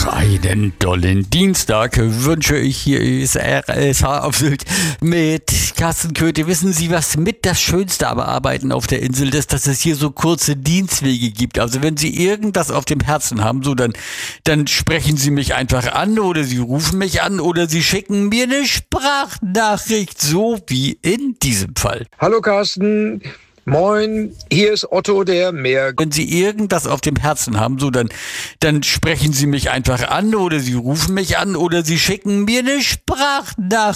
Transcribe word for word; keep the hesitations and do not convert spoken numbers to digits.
Ach, einen tollen Dienstag wünsche ich. Hier ist R S H auf Sylt mit Carsten Köthe. Wissen Sie, was mit das Schönste am Arbeiten auf der Insel ist, dass es hier so kurze Dienstwege gibt. Also wenn Sie irgendwas auf dem Herzen haben, so dann, dann sprechen Sie mich einfach an oder Sie rufen mich an oder Sie schicken mir eine Sprachnachricht, so wie in diesem Fall. Hallo Carsten. Moin, hier ist Otto der Meer. Wenn Sie irgendwas auf dem Herzen haben, so dann, dann sprechen Sie mich einfach an oder Sie rufen mich an oder Sie schicken mir eine Sprachnachricht.